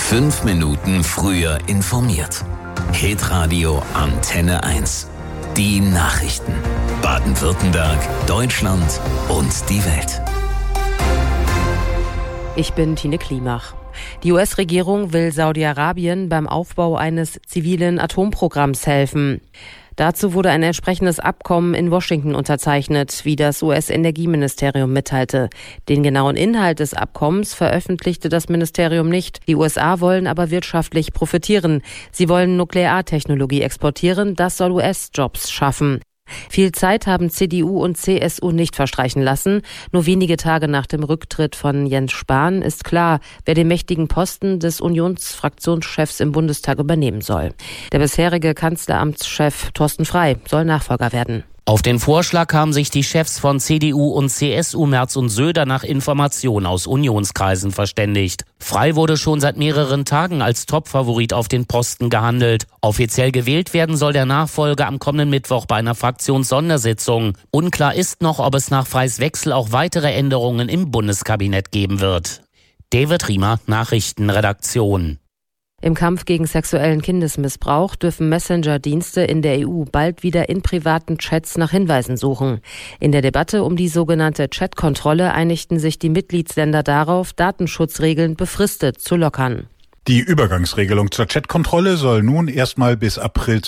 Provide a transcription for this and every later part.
5 Minuten früher informiert. Hitradio Antenne 1. Die Nachrichten. Baden-Württemberg, Deutschland und die Welt. Ich bin Tine Klimach. Die US-Regierung will Saudi-Arabien beim Aufbau eines zivilen Atomprogramms helfen. Dazu wurde ein entsprechendes Abkommen in Washington unterzeichnet, wie das US-Energieministerium mitteilte. Den genauen Inhalt des Abkommens veröffentlichte das Ministerium nicht. Die USA wollen aber wirtschaftlich profitieren. Sie wollen Nukleartechnologie exportieren, das soll US-Jobs schaffen. Viel Zeit haben CDU und CSU nicht verstreichen lassen. Nur wenige Tage nach dem Rücktritt von Jens Spahn ist klar, wer den mächtigen Posten des Unionsfraktionschefs im Bundestag übernehmen soll. Der bisherige Kanzleramtschef Thorsten Frey soll Nachfolger werden. Auf den Vorschlag haben sich die Chefs von CDU und CSU, Merz und Söder, nach Informationen aus Unionskreisen verständigt. Frey wurde schon seit mehreren Tagen als Topfavorit auf den Posten gehandelt. Offiziell gewählt werden soll der Nachfolger am kommenden Mittwoch bei einer Fraktionssondersitzung. Unklar ist noch, ob es nach Freys Wechsel auch weitere Änderungen im Bundeskabinett geben wird. David Riemer, Nachrichtenredaktion. Im Kampf gegen sexuellen Kindesmissbrauch dürfen Messenger-Dienste in der EU bald wieder in privaten Chats nach Hinweisen suchen. In der Debatte um die sogenannte Chat-Kontrolle einigten sich die Mitgliedsländer darauf, Datenschutzregeln befristet zu lockern. Die Übergangsregelung zur Chatkontrolle soll nun erstmal bis April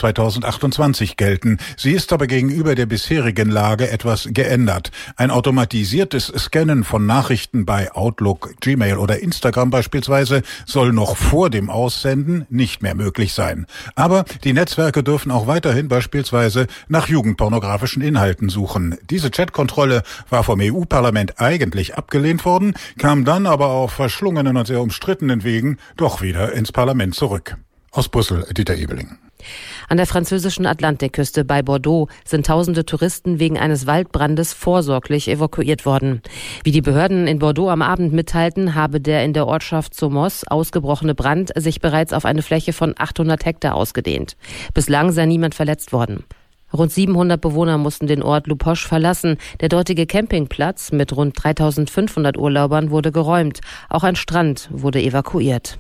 2028 gelten. Sie ist aber gegenüber der bisherigen Lage etwas geändert. Ein automatisiertes Scannen von Nachrichten bei Outlook, Gmail oder Instagram beispielsweise soll noch vor dem Aussenden nicht mehr möglich sein. Aber die Netzwerke dürfen auch weiterhin beispielsweise nach jugendpornografischen Inhalten suchen. Diese Chatkontrolle war vom EU-Parlament eigentlich abgelehnt worden, kam dann aber auf verschlungenen und sehr umstrittenen Wegen doch wieder ins Parlament zurück. Aus Brüssel, Dieter Ebeling. An der französischen Atlantikküste bei Bordeaux sind tausende Touristen wegen eines Waldbrandes vorsorglich evakuiert worden. Wie die Behörden in Bordeaux am Abend mitteilten, habe der in der Ortschaft Somos ausgebrochene Brand sich bereits auf eine Fläche von 800 Hektar ausgedehnt. Bislang sei niemand verletzt worden. Rund 700 Bewohner mussten den Ort Lupoche verlassen. Der dortige Campingplatz mit rund 3500 Urlaubern wurde geräumt. Auch ein Strand wurde evakuiert.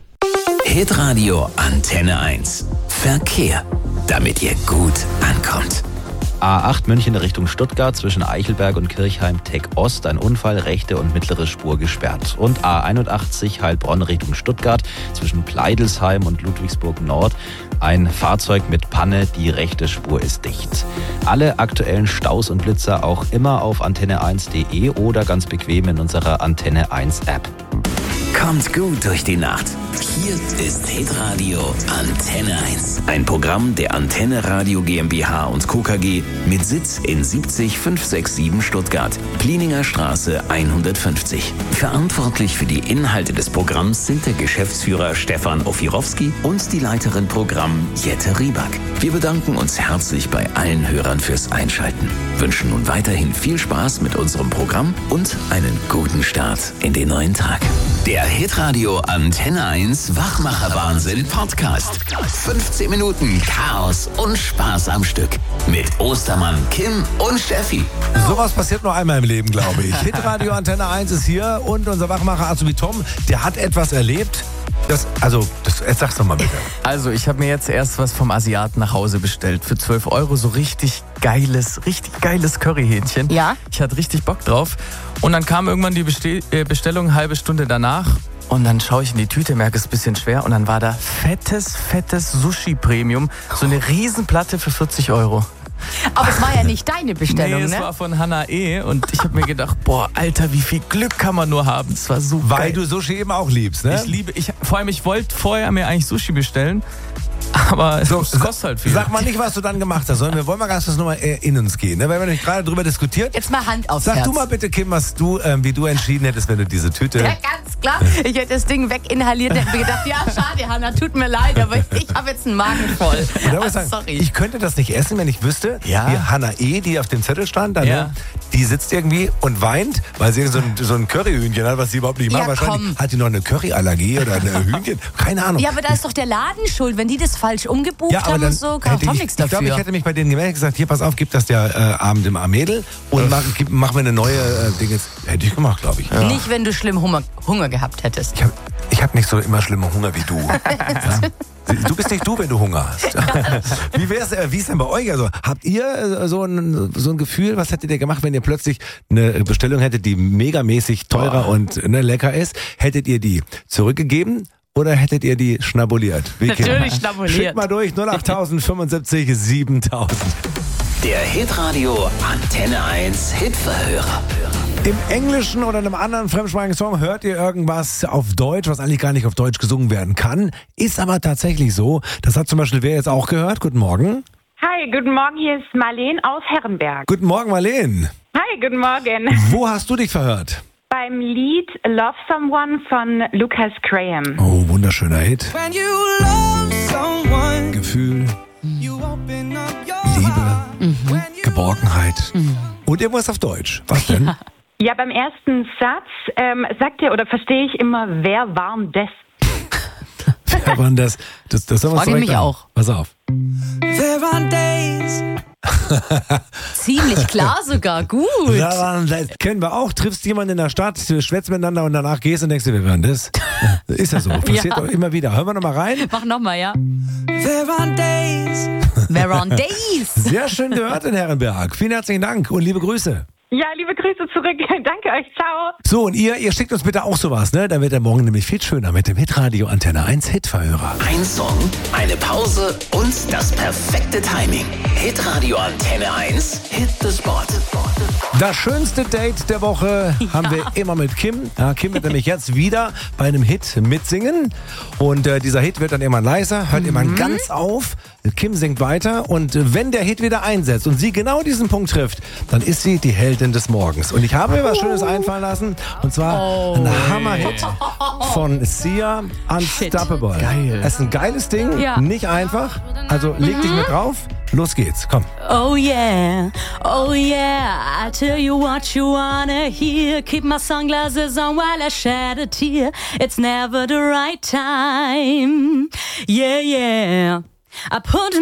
Hitradio Antenne 1. Verkehr, damit ihr gut ankommt. A8 München Richtung Stuttgart zwischen Eichelberg und Kirchheim-Teck Ost. Ein Unfall, rechte und mittlere Spur gesperrt. Und A81 Heilbronn Richtung Stuttgart zwischen Pleidelsheim und Ludwigsburg Nord. Ein Fahrzeug mit Panne, die rechte Spur ist dicht. Alle aktuellen Staus und Blitzer auch immer auf antenne1.de oder ganz bequem in unserer Antenne 1 App. Kommt gut durch die Nacht. Hier ist Hitradio Antenne 1. Ein Programm der Antenne Radio GmbH und Co. KG mit Sitz in 70567 Stuttgart, Plininger Straße 150. Verantwortlich für die Inhalte des Programms sind der Geschäftsführer Stefan Ofirowski und die Leiterin Programm Jette Rieback. Wir bedanken uns herzlich bei allen Hörern fürs Einschalten. Wünschen nun weiterhin viel Spaß mit unserem Programm und einen guten Start in den neuen Tag. Der Hitradio Antenne 1 Wachmacher-Wahnsinn Podcast. 15 Minuten Chaos und Spaß am Stück. Mit Ostermann, Kim und Steffi. Sowas passiert nur einmal im Leben, glaube ich. Hitradio Antenne 1 ist hier und unser Wachmacher Azubi Tom, der hat etwas erlebt. Sag's doch mal bitte. Also ich habe mir jetzt erst was vom Asiaten nach Hause bestellt. Für 12 €, so richtig geiles Curryhähnchen. Ja. Ich hatte richtig Bock drauf. Und dann kam irgendwann die Bestellung eine halbe Stunde danach. Und dann schaue ich in die Tüte, merke es ein bisschen schwer. Und dann war da fettes Sushi-Premium. So eine Riesenplatte für 40 €. Aber es war ja nicht deine Bestellung, es war von Hannah E. Und ich habe mir gedacht, boah, Alter, wie viel Glück kann man nur haben. Das war so geil. Weil du Sushi eben auch liebst, ne? Vor allem, ich wollte vorher mir eigentlich Sushi bestellen. Aber es kostet halt viel. Sag mal nicht, was du dann gemacht hast, sondern wir wollen mal ganz kurz nochmal in uns gehen. Ne? Weil wir nämlich gerade drüber diskutiert. Jetzt mal Hand aufs Herz. Sag du mal bitte, Kim, wie du entschieden hättest, wenn du diese Tüte... Ja, ganz klar. Ich hätte das Ding weginhaliert und hätte mir gedacht, ja, schade, Hannah, tut mir leid, aber ich habe jetzt einen Magen voll. Sorry. Ich könnte das nicht essen, wenn ich wüsste, Leute. Hier Hannah E., die auf dem Zettel stand, dann, ne? Die sitzt irgendwie und weint, weil sie so ein Curryhühnchen hat, was sie überhaupt nicht mag. Wahrscheinlich hat die noch eine Curryallergie oder eine Hühnchen. Keine Ahnung. Ja, aber da ist doch der Laden schuld. Wenn die das falsch umgebucht haben und so, kann Tom nichts dafür. Ich glaube, ich hätte mich bei denen gemeldet und gesagt, hier, pass auf, gib das der Abend im Mädel und mach mir eine neue Ding jetzt. Hätte ich gemacht, glaube ich. Ja. Nicht, wenn du schlimm Hunger gehabt hättest. Ich hab nicht so immer schlimmen Hunger wie du. Du bist nicht du, wenn du Hunger hast. Wie ist denn bei euch? Also, habt ihr so ein Gefühl, was hättet ihr gemacht, wenn ihr plötzlich eine Bestellung hättet, die megamäßig teurer und lecker ist? Hättet ihr die zurückgegeben? Oder hättet ihr die schnabuliert? Natürlich schnabuliert. Schickt mal durch, 08000 75 7000. Der Hitradio Antenne 1 Hitverhörer. Im Englischen oder einem anderen fremdsprachigen Song hört ihr irgendwas auf Deutsch, was eigentlich gar nicht auf Deutsch gesungen werden kann. Ist aber tatsächlich so. Das hat zum Beispiel wer jetzt auch gehört. Guten Morgen. Hi, guten Morgen. Hier ist Marleen aus Herrenberg. Guten Morgen, Marleen. Hi, guten Morgen. Wo hast du dich verhört? Beim Lied Love Someone von Lucas Graham. Oh, wunderschöner Hit. When you love someone, Gefühl, Liebe, Geborgenheit und irgendwas auf Deutsch. Was denn? Ja, beim ersten Satz sagt ihr oder verstehe ich immer, wer warm das? Wer war das? Das frage ich mich auch. Pass auf. There are days. Ziemlich klar sogar, gut. Das kennen wir auch. Triffst jemanden in der Stadt, schwätzt miteinander und danach gehst und denkst du, wer war das? Ist ja so. Passiert doch immer wieder. Hören wir nochmal rein. Mach nochmal, ja. There are days. There are days. Sehr schön gehört in Herrenberg. Vielen herzlichen Dank und liebe Grüße. Ja, liebe Grüße zurück. Danke euch. Ciao. So, und ihr schickt uns bitte auch sowas, ne? Dann wird der Morgen nämlich viel schöner mit dem Hitradio Antenne 1 Hitverhörer. Ein Song, eine Pause und das perfekte Timing. Hitradio Antenne 1 Hit the Spot. Das schönste Date der Woche haben wir immer mit Kim. Ja, Kim wird nämlich jetzt wieder bei einem Hit mitsingen. Und dieser Hit wird dann immer leiser, hört immer ganz auf. Kim singt weiter und wenn der Hit wieder einsetzt und sie genau diesen Punkt trifft, dann ist sie die Heldin des Morgens. Und ich habe mir was Schönes einfallen lassen und zwar ein Hammer-Hit von Sia, Unstoppable. Geil. Es ist ein geiles Ding, nicht einfach. Also leg dich mit drauf. Los geht's, komm. Oh yeah, I tell you what you wanna hear. Keep my sunglasses on while I shed a tear. It's never the right time. Yeah, I put